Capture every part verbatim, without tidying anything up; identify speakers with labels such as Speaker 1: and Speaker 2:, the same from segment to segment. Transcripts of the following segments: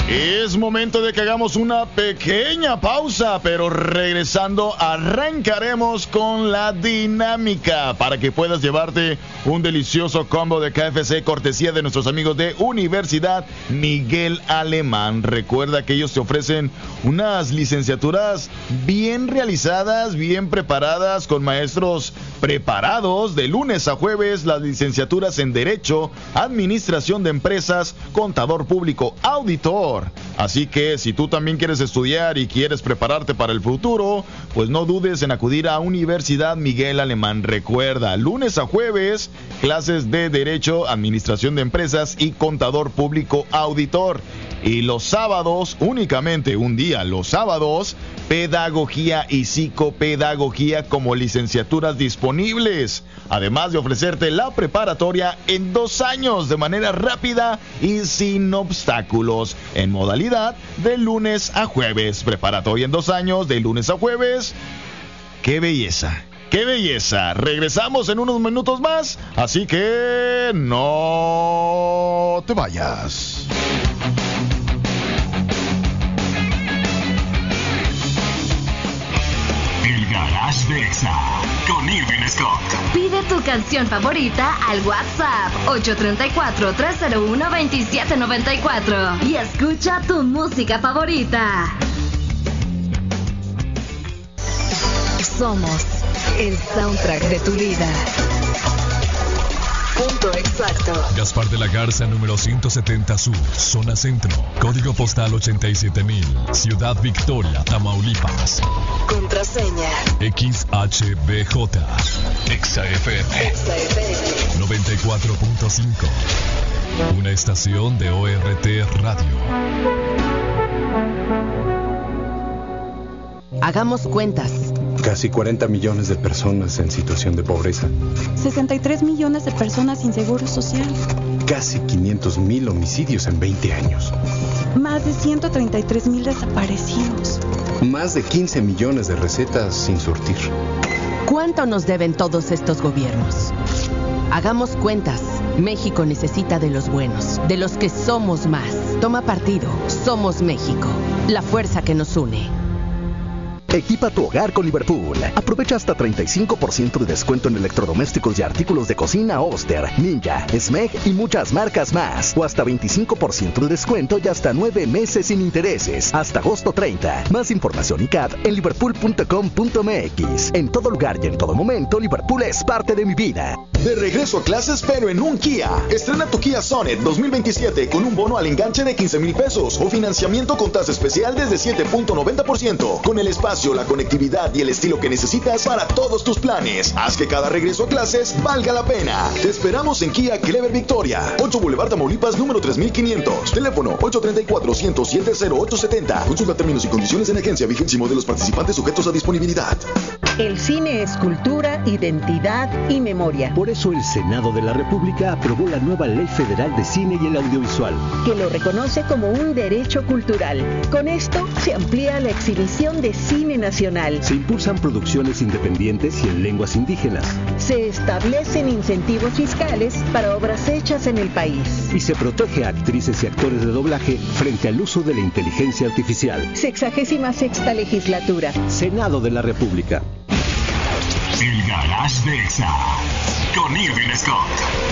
Speaker 1: Es momento de que hagamos una pequeña pausa, pero regresando arrancaremos con la dinámica para que puedas llevarte un delicioso combo de K F C cortesía de nuestros amigos de Universidad Miguel Alemán. Recuerda que ellos te ofrecen unas licenciaturas bien realizadas, bien preparadas, con maestros preparados. De lunes a jueves, las licenciaturas en Derecho, Administración de Empresas, Contador Público, Auditor. Así que si tú también quieres estudiar y quieres prepararte para el futuro, pues no dudes en acudir a Universidad Miguel Alemán. Recuerda, lunes a jueves, clases de Derecho, Administración de Empresas y Contador Público Auditor. Y los sábados, únicamente un día, los sábados, Pedagogía y Psicopedagogía como licenciaturas disponibles. Además de ofrecerte la preparatoria en dos años de manera rápida y sin obstáculos. En modalidad de lunes a jueves. Preparatoria en dos años, de lunes a jueves. ¡Qué belleza! ¡Qué belleza! Regresamos en unos minutos más, así que no te vayas.
Speaker 2: El Garage de Exa con Irving Scott.
Speaker 3: Pide tu canción favorita al WhatsApp ocho tres cuatro, tres cero uno, dos siete nueve cuatro y escucha tu música favorita. Somos el soundtrack de tu vida. Punto exacto.
Speaker 4: Gaspar de la Garza, número ciento setenta Sur, zona centro. Código postal ochenta y siete mil. Ciudad Victoria, Tamaulipas.
Speaker 3: Contraseña
Speaker 4: X H B J. Exa F M.
Speaker 3: Exa F M
Speaker 4: noventa y cuatro punto cinco. Una estación de O R T Radio.
Speaker 5: Hagamos cuentas.
Speaker 6: Casi cuarenta millones de personas en situación de pobreza.
Speaker 7: sesenta y tres millones de personas sin seguro social.
Speaker 6: Casi quinientos mil homicidios en veinte años.
Speaker 7: Más de ciento treinta y tres mil desaparecidos.
Speaker 6: Más de quince millones de recetas sin surtir.
Speaker 5: ¿Cuánto nos deben todos estos gobiernos? Hagamos cuentas. México necesita de los buenos, de los que somos más. Toma partido. Somos México. La fuerza que nos une.
Speaker 8: Equipa tu hogar con Liverpool. Aprovecha hasta treinta y cinco por ciento de descuento en electrodomésticos y artículos de cocina Oster, Ninja, Smeg y muchas marcas más. O hasta veinticinco por ciento de descuento y hasta nueve meses sin intereses. Hasta agosto treinta. Más información y C A D en liverpool punto com punto m x. En todo lugar y en todo momento, Liverpool es parte de mi vida.
Speaker 9: De regreso a clases, pero en un Kia. Estrena tu Kia Sonet dos mil veintisiete con un bono al enganche de quince mil pesos o financiamiento con tasa especial desde siete punto noventa por ciento. Con el espacio, la conectividad y el estilo que necesitas para todos tus planes. Haz que cada regreso a clases valga la pena. Te esperamos en Kia Clever Victoria, ocho Boulevard Tamaulipas, número tres mil quinientos. Teléfono ocho tres cuatro, uno cero siete, cero ocho siete cero. Consulta términos y condiciones en agencia. Vigencia y modelos participantes sujetos a disponibilidad.
Speaker 10: El cine es cultura, identidad y memoria.
Speaker 11: Por eso el Senado de la República aprobó la nueva Ley Federal de Cine y el Audiovisual,
Speaker 10: que lo reconoce como un derecho cultural. Con esto se amplía la exhibición de cine nacional.
Speaker 11: Se impulsan producciones independientes y en lenguas indígenas.
Speaker 10: Se establecen incentivos fiscales para obras hechas en el país.
Speaker 11: Y se protege a actrices y actores de doblaje frente al uso de la inteligencia artificial.
Speaker 10: Sexagésima sexta legislatura.
Speaker 11: Senado de la República.
Speaker 2: El Garage de Exa con Irving Scott.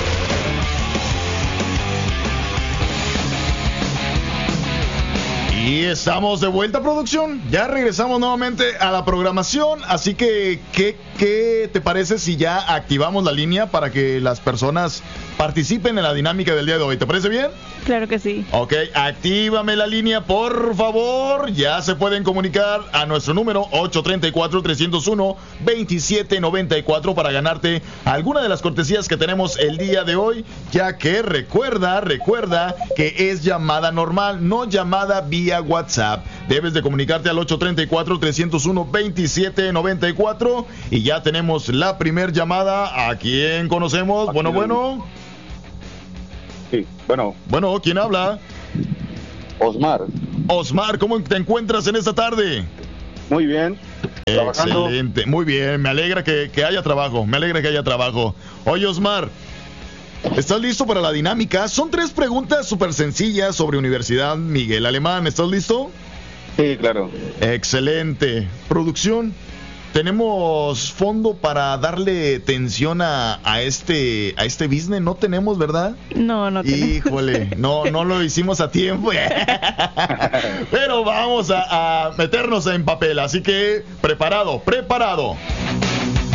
Speaker 1: Y estamos de vuelta, producción. Ya regresamos nuevamente a la programación. Así que, ¿qué, qué te parece si ya activamos la línea para que las personas participen en la dinámica del día de hoy? ¿Te parece bien?
Speaker 12: Claro que sí.
Speaker 1: Ok, actívame la línea, por favor. Ya se pueden comunicar a nuestro número ocho tres cuatro, tres cero uno, dos siete nueve cuatro para ganarte alguna de las cortesías que tenemos el día de hoy, ya que recuerda, recuerda que es llamada normal, no llamada vía WhatsApp. Debes de comunicarte al ocho tres cuatro, tres cero uno, dos siete nueve cuatro y ya tenemos la primer llamada. ¿A quién conocemos? Bueno, bueno.
Speaker 13: Sí, bueno.
Speaker 1: Bueno, ¿quién habla?
Speaker 13: Osmar.
Speaker 1: Osmar, ¿cómo te encuentras en esta tarde?
Speaker 13: Muy bien. Trabajando.
Speaker 1: Excelente, muy bien, me alegra que, que haya trabajo, me alegra que haya trabajo. Oye, Osmar, ¿Estás listo para la dinámica? Son tres preguntas súper sencillas sobre Universidad Miguel Alemán. ¿Estás listo?
Speaker 13: Sí, claro.
Speaker 1: Excelente. Producción, ¿tenemos fondo para darle tensión a, a este a este business? No tenemos, ¿verdad?
Speaker 7: No, no tenemos.
Speaker 1: Híjole, no, no lo hicimos a tiempo. Pero vamos a, a meternos en papel. Así que, preparado, preparado.